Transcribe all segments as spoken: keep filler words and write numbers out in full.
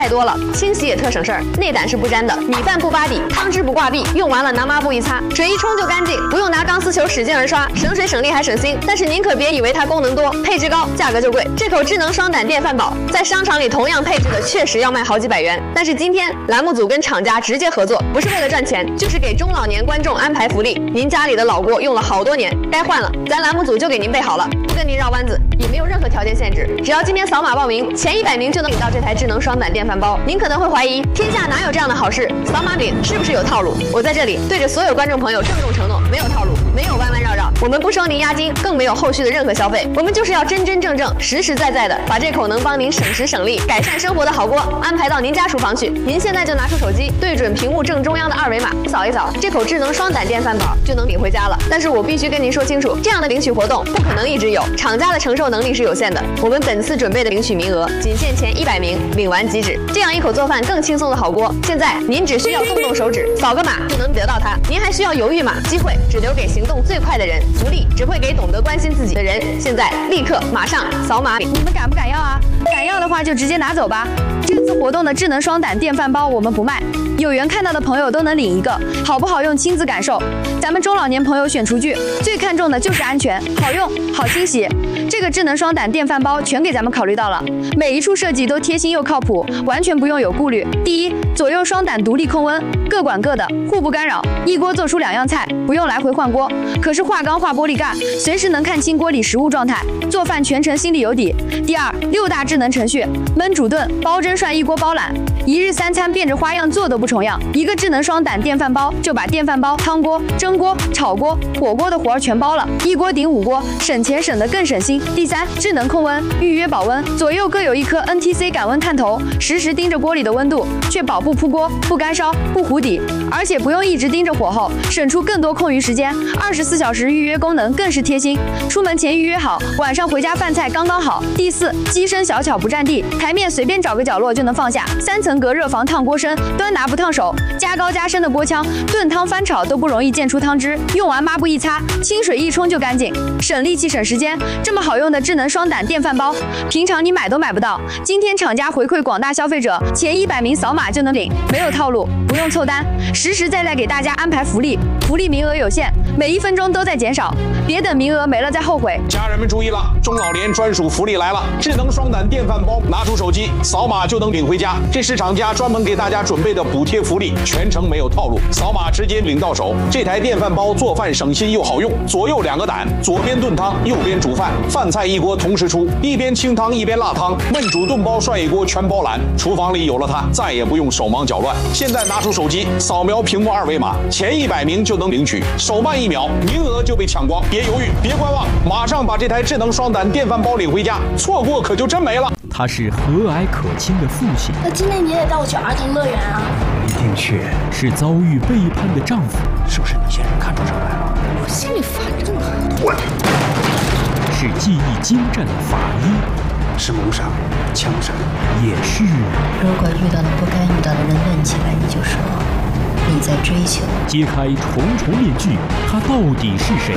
太多了，清洗也特省事儿，内胆是不沾的，米饭不扒底，汤汁不挂壁，用完了拿抹布一擦，水一冲就干净，不用拿钢丝球使劲儿刷，省水省力还省心。但是您可别以为它功能多，配置高，价格就贵。这口智能双胆电饭煲在商场里同样配置的确实要卖好几百元，但是今天栏目组跟厂家直接合作，不是为了赚钱，就是给中老年观众安排福利。您家里的老锅用了好多年，该换了，咱栏目组就给您备好了，不跟您绕弯子，也没有任何条件限制，只要今天扫码报名，前一百名就能领到这台智能双胆电饭煲。您可能会怀疑，天下哪有这样的好事？扫码领是不是有套路？我在这里对着所有观众朋友郑重承诺，没有套路，没有弯弯绕绕，我们不收您押金，更没有后续的任何消费，我们就是要真真正正、实实在在的把这口能帮您省时省力、改善生活的好锅安排到您家厨房去。您现在就拿出手机，对准屏幕正中央的二维码，扫一扫，这口智能双胆电饭煲就能领回家了。但是我必须跟您说清楚，这样的领取活动不可能一直有，厂家的承受能力是有限的。我们本次准备的领取名额仅限前一百名，领完即止。这样一口做饭更轻松的好锅，现在您只需要动动手指，扫个码就能得到它。您还需要犹豫吗？机会只留给行动最快的人，福利只会给懂得关心自己的人。现在立刻马上扫码领。 你们敢不敢要啊？敢要的话就直接拿走吧。这次活动的智能双胆电饭煲我们不卖，有缘看到的朋友都能领一个，好不好用亲自感受。咱们中老年朋友选厨具最看重的就是安全、好用、好清洗。这个智能双胆电饭煲全给咱们考虑到了，每一处设计都贴心又靠谱，完全不用有顾虑。第一，左右双胆独立控温，各管各的，互不干扰，一锅做出两样菜，不用来回换锅。可是化钢化玻璃盖，随时能看清锅里食物状态，做饭全程心里有底。第二，六大智能程序，焖煮炖、煲蒸涮一锅包揽，一日三餐变着花样做都不重样。一个智能双胆电饭煲就把电饭煲、汤锅、蒸锅、炒锅、火锅的活儿全包了，一锅顶五锅，省钱省得更省心。第三，智能控温，预约保温，左右各有一颗 N T C 感温探头，实时盯着锅里的温度，确保不扑锅、不干烧、不糊底，而且不用一直盯着火候，省出更多空余时间。二十四小时预约功能更是贴心，出门前预约好，晚上回家饭菜刚刚好。第四，机身小巧不占地，台面随便找个角落就能放下，三层隔热防烫锅身，端拿不烫手，加高加深的锅腔，炖汤翻炒都不容易溅出汤汁，用完抹布一擦，清水一冲就干净，省力气省时间。这么好用的智能双胆电饭煲，平常你买都买不到。今天厂家回馈广大消费者，前一百名扫码就能领，没有套路，不用凑单，实实在在给大家安排福利，福利名额有限，每一分钟都在减少，别等名额没了再后悔。 家人们注意了，中老年专属福利来了！智能双胆电饭煲，拿出手机扫码就能领回家，这是厂家专门给大家准备的补贴福利，全程没有套路，扫码直接领到手。这台电饭煲做饭省心又好用，左右两个胆，左边炖汤，右边煮饭，饭菜一锅同时出，一边清汤一边辣汤，焖煮炖煲涮一锅全包揽。厨房里有了它，再也不用手忙脚乱。现在拿出手机扫描屏幕二维码，前一百名就能领取，手慢一秒，名额就被抢光。别犹豫，别观望，马上把这台智能双胆电饭煲领回家，错过可就真没了。 他是和蔼可亲的父亲， 那今天你也带我去儿童乐园啊？ 一定去。是遭遇背叛的丈夫， 是不是你先生看出什么来了？ 我心里烦着呢。 滚！ 是技艺精湛的法医， 是谋杀、枪杀， 也是。 如果遇到了不该遇到的人，问起来你就说你在追求。 揭开重重面具，他到底是谁？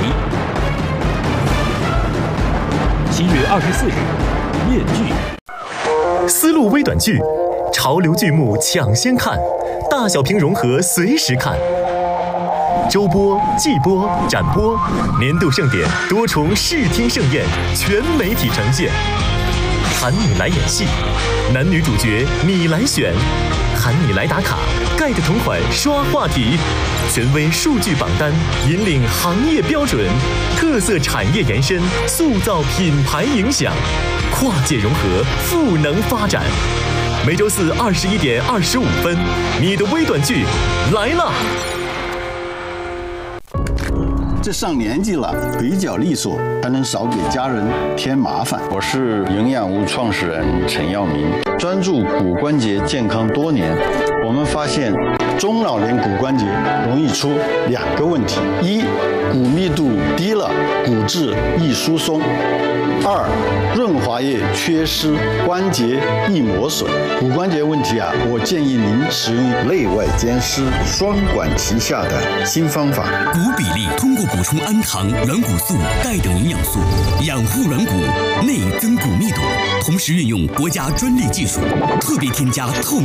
七月二十四日，面具。 丝路微短剧，潮流剧目抢先看，大小屏融合随时看。周播、季播、展播，年度盛典多重视听盛宴，全媒体呈现。喊你来演戏，男女主角你来选，喊你来打卡，盖的同款刷话题，权威数据榜单引领行业标准，特色产业延伸塑造品牌影响，跨界融合赋能发展。每周四二十一点二十五分，你的微短剧来了。 这上年纪了，比较利索，还能少给家人添麻烦。 我是营养屋创始人陈耀明，专注骨关节健康多年。我们发现， 中老年骨关节容易出两个问题：一，骨密度低了，骨质易疏松；二，润滑液缺失，关节易磨损。骨关节问题啊，我建议您使用内外兼施、双管齐下的新方法。 骨比例通过补充氨糖、软骨素、钙等营养素，养护软骨，内增骨密度，同时运用国家专利技术，特别添加透。